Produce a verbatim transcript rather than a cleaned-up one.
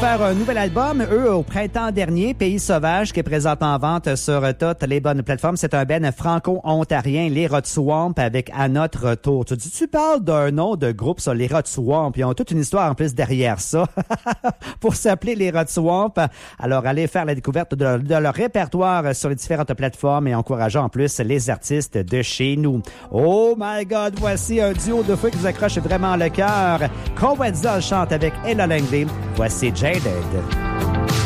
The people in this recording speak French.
faire un nouvel album, eux, au printemps dernier, Pays Sauvage, qui est présent en vente sur toutes les bonnes plateformes. C'est un ben franco-ontarien, les Rod Swamp, avec À notre tour. Tu dis, tu parles d'un nom de groupe, ça, les Rod Swamp. Ils ont toute une histoire en plus derrière ça pour s'appeler les Rod Swamp. Alors, allez faire la découverte de, de leur répertoire sur les différentes plateformes et encourageant en plus les artistes de chez nous. Oh my God, voici un duo de feu qui vous accroche vraiment le cœur. Cowetzel chante avec Ella Langley. Voici Jaded.